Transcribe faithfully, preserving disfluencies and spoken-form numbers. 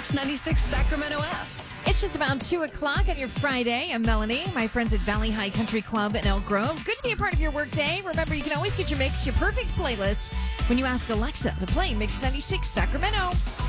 Mix ninety-six Sacramento app. It's just about two o'clock on your Friday. I'm Melanie. My friends at Valley High Country Club in Elk Grove. Good to be a part of your workday. Remember, you can always get your mix, your perfect playlist when you ask Alexa to play Mix ninety-six Sacramento.